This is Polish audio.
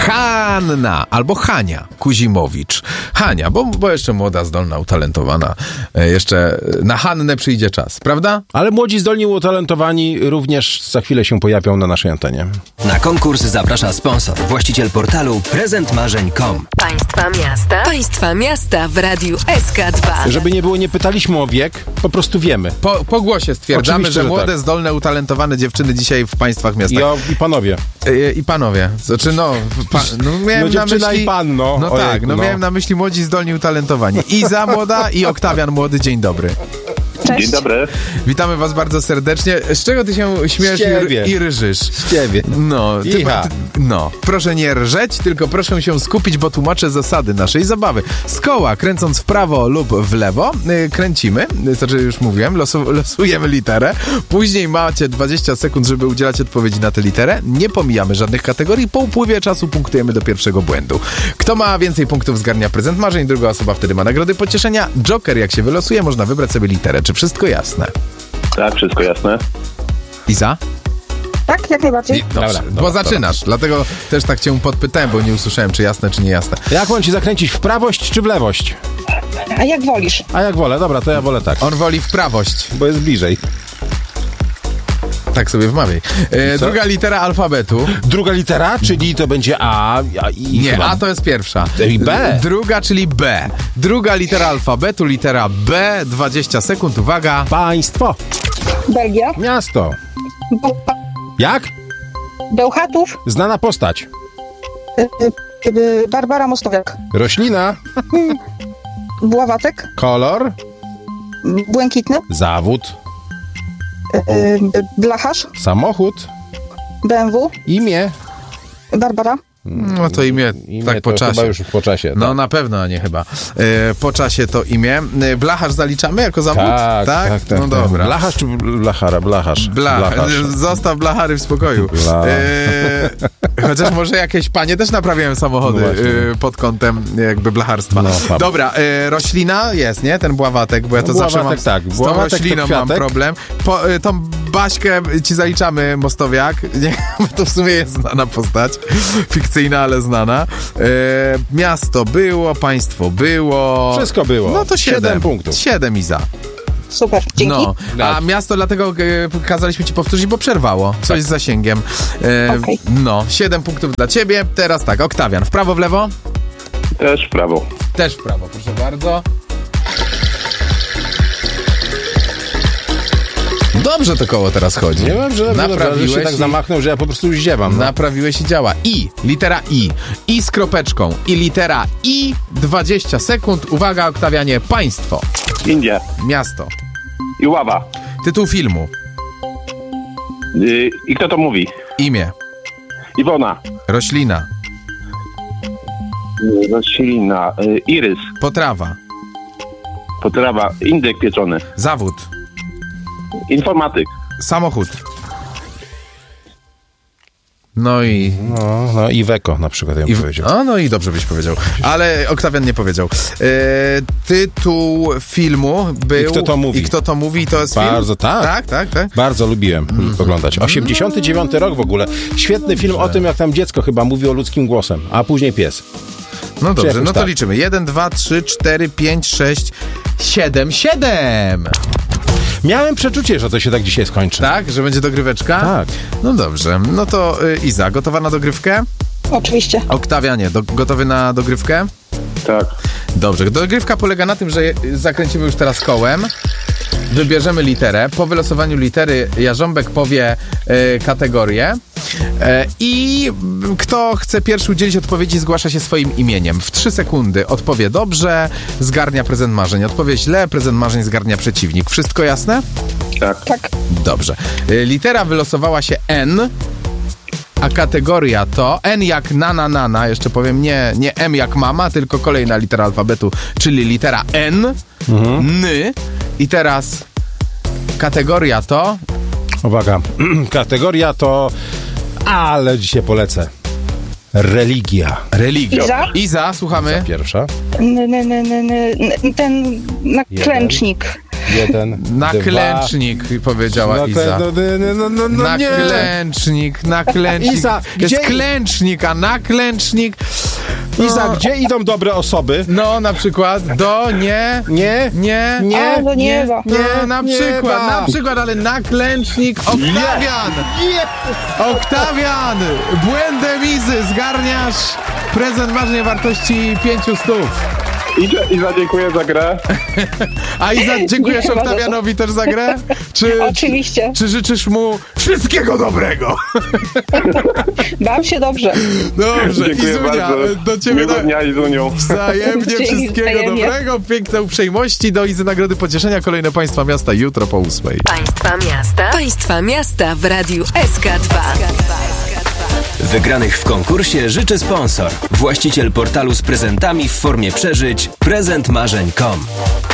Hanna albo Hania Kuzimowicz. Hania, bo jeszcze młoda, zdolna, utalentowana. Jeszcze na Hannę przyjdzie czas, prawda? Ale młodzi, zdolni, utalentowani również za chwilę się pojawią na naszej antenie. Na konkurs zaprasza sponsor, właściciel portalu prezentmarzeń.com. Państwa miasta w Radiu SK2. Żeby nie było, nie pytaliśmy o wiek, po prostu wiemy. Po głosie stwierdzamy, Oczywiście, że młode, tak. zdolne, utalentowane dziewczyny dzisiaj w państwach miastach. I panowie. I panowie. Znaczy, miałem na dziewczyna myśli... i pan, no. No Ojejku, tak, miałem na myśli młodzi, zdolni, utalentowani. Iza młoda i Oktawian młody. Dzień dobry. Cześć. Dzień dobry. Witamy was bardzo serdecznie. Z czego ty się śmiesz i ryżysz? Z ciebie. Proszę nie rżeć, tylko proszę się skupić, bo tłumaczę zasady naszej zabawy. Z koła, kręcąc w prawo lub w lewo, kręcimy, znaczy już mówiłem, losujemy literę. Później macie 20 sekund, żeby udzielać odpowiedzi na tę literę. Nie pomijamy żadnych kategorii. Po upływie czasu punktujemy do pierwszego błędu. Kto ma więcej punktów, zgarnia prezent marzeń, druga osoba wtedy ma nagrody pocieszenia. Joker, jak się wylosuje, można wybrać sobie literę. Czy wszystko jasne? Tak, wszystko jasne. Iza? Tak, jak najbardziej. Dobrze, bo zaczynasz. Dlatego też tak cię podpytałem, bo nie usłyszałem, czy jasne, czy niejasne. Jak mam ci zakręcić, w prawość czy w lewość? A jak wolisz? A jak wolę, dobra, to ja wolę tak. On woli w prawość. Bo jest bliżej. Tak sobie wmawiaj. Druga litera alfabetu. Druga litera, czyli to będzie A i Nie, chyba... A to jest pierwsza. I B. Druga, czyli B. Druga litera alfabetu, litera B. 20 sekund, uwaga. Państwo. Belgia. Miasto. Jak? Bełchatów. Znana postać. Barbara Mostowiak. Roślina. Bławatek. Kolor. Błękitny. Zawód. Blacharz. Samochód. BMW. Imię. Barbara. No to imię tak po czasie. Chyba już po czasie. No tak. na pewno, a nie chyba. Po czasie to imię. Blacharz zaliczamy jako zawód? Tak. No dobra. Blacharz czy blachara? Blacharz. Blacharz. Zostaw blachary w spokoju. Chociaż może jakieś panie też naprawiają samochody pod kątem jakby blacharstwa. No, dobra, roślina jest, nie? Ten bławatek, bo ja to zawsze mam z tą rośliną mam problem. Tą Baśkę ci zaliczamy, Mostowiak. Nie, to w sumie jest znana postać. Fikcyjna, ale znana. Miasto było, państwo było. Wszystko było. No to 7 punktów. 7 Iza. Super, dzięki. No, a miasto dlatego kazaliśmy ci powtórzyć, bo przerwało. Coś z zasięgiem. Okay. No, 7 punktów dla ciebie. Teraz tak, Oktawian, w prawo, w lewo? Też w prawo. Też w prawo, proszę bardzo. Dobrze to koło teraz chodzi. Nie wiem, że się tak zamachnął, że ja po prostu już ziewam. No. Naprawiłeś i działa. I, litera I. I z kropeczką. I litera I, 20 sekund. Uwaga, Oktawianie, państwo. India. Miasto. Iława. Tytuł filmu. I kto to mówi? Imię. Iwona. Roślina. Roślina. Irys. Potrawa. Potrawa. Indyk pieczony. Zawód. Informatyk. Samochód. No i... No i Weko na przykład, ja bym powiedział. No i dobrze byś powiedział. Ale Oktawian nie powiedział. Tytuł filmu był... I kto to mówi? I kto to mówi, to jest Bardzo, film? tak. Tak. Bardzo lubiłem oglądać. 89 rok w ogóle. Świetny film o tym, jak tam dziecko chyba mówi ludzkim głosem, a później pies. No dobrze, no to tak. liczymy. 1, 2, 3, 4, 5, 6, 7. Miałem przeczucie, że to się tak dzisiaj skończy. Tak? Że będzie dogryweczka? Tak. No dobrze. No to Iza, gotowa na dogrywkę? Oczywiście. Oktawianie, gotowy na dogrywkę? Tak. Dobrze. Dogrywka polega na tym, że zakręcimy już teraz kołem. Wybierzemy literę. Po wylosowaniu litery Jarząbek powie kategorię. I kto chce pierwszy udzielić odpowiedzi, zgłasza się swoim imieniem. W 3 sekundy odpowie dobrze, zgarnia prezent marzeń. Odpowie źle, prezent marzeń zgarnia przeciwnik. Wszystko jasne? Tak. Dobrze. Litera wylosowała się N, a kategoria to N jak nana, jeszcze powiem, nie M jak mama, tylko kolejna litera alfabetu, czyli litera N, N. I teraz kategoria to... Uwaga, kategoria to... Ale dzisiaj polecę. Religia. Iza, słuchamy. Pierwsza. Ten naklęcznik. 1, Naklęcznik, powiedziała Iza. Naklęcznik. Iza, jest gdzie... klęcznik, a naklęcznik... Iza, gdzie idą dobre osoby? No, na przykład do Nie. A, do nieba. No, na przykład, ale naklęcznik Oktawian! Oktawian! Błędem Izy zgarniasz prezent marzeń wartości 500. Iza, dziękuję za grę. A Iza, dziękujesz Nie ma za Oktawianowi też za grę? Oczywiście. Czy życzysz mu wszystkiego dobrego? Bam się dobrze. Dobrze, Dziękuję Izunia, bardzo. do ciebie Miłego dnia, Izuniu. wzajemnie Dzięki, wszystkiego wzajemnie. dobrego, piękne uprzejmości, do Izy nagrody pocieszenia, kolejne Państwa Miasta jutro po 8. Państwa miasta w Radiu SK2. Wygranych w konkursie życzy sponsor. Właściciel portalu z prezentami w formie przeżyć prezentmarzeń.com.